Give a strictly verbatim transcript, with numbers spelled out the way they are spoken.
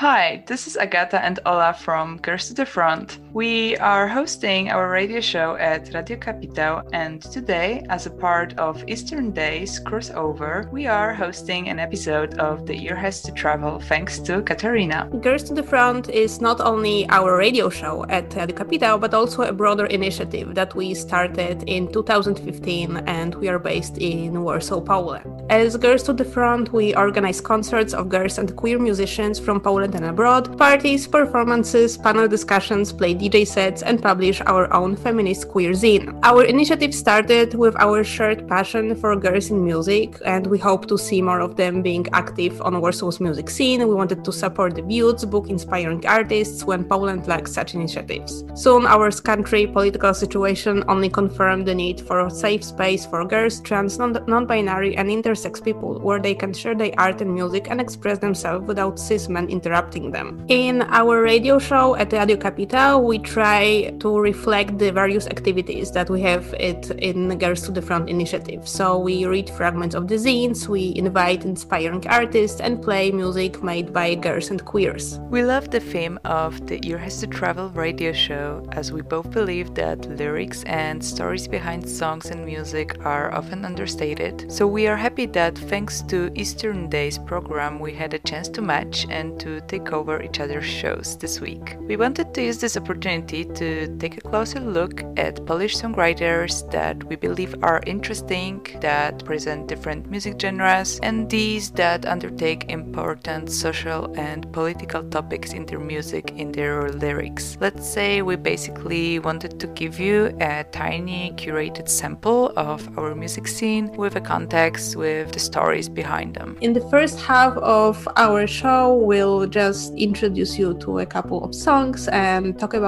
Hi, this is Agata and Ola from Girls to the Front. We are hosting our radio show at Radio Capitao, and today, as a part of Eastern Days crossover, we are hosting an episode of The Ear Has to Travel thanks to Katarina. Girls to the Front is not only our radio show at Radio Capitao, but also a broader initiative that we started in two thousand fifteen, and we are based in Warsaw, Poland. As Girls to the Front, we organize concerts of girls and queer musicians from Poland and abroad, parties, performances, panel discussions, play D J sets, and publish our own feminist queer zine. Our initiative started with our shared passion for girls in music, and we hope to see more of them being active on Warsaw's music scene. We wanted to support debuts, book inspiring artists when Poland lacks such initiatives. Soon, our country political situation only confirmed the need for a safe space for girls, trans, non- non-binary, and intersex people where they can share their art and music and express themselves without cis men interrupting them. In our radio show at Radio Capitao, we try to reflect the various activities that we have it in Girls to the Front initiative. So we read fragments of the zines, we invite inspiring artists, and play music made by girls and queers. We love the theme of the Ear Has to Travel radio show, as we both believe that lyrics and stories behind songs and music are often understated. So we are happy that thanks to Eastern Days program, we had a chance to match and to take over each other's shows this week. We wanted to use this opportunity to take a closer look at Polish songwriters that we believe are interesting, that present different music genres, and these that undertake important social and political topics in their music, in their lyrics. Let's say we basically wanted to give you a tiny curated sample of our music scene with a context, with the stories behind them. In the first half of our show, we'll just introduce you to a couple of songs and talk about